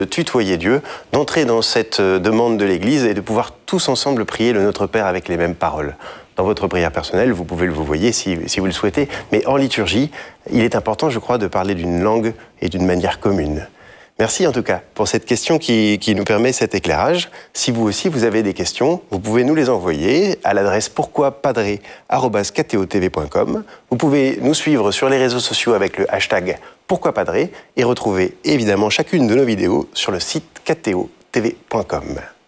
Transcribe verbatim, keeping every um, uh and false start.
de tutoyer Dieu, d'entrer dans cette demande de l'Église et de pouvoir tous ensemble prier le Notre Père avec les mêmes paroles. Dans votre prière personnelle, vous pouvez le vous voyez si, si vous le souhaitez, mais en liturgie, il est important, je crois, de parler d'une langue et d'une manière commune. Merci en tout cas pour cette question qui, qui nous permet cet éclairage. Si vous aussi vous avez des questions, vous pouvez nous les envoyer à l'adresse pourquoipadré arobase k t o t v point com. Vous pouvez nous suivre sur les réseaux sociaux avec le hashtag pourquoipadré et retrouver évidemment chacune de nos vidéos sur le site k t o t v point com.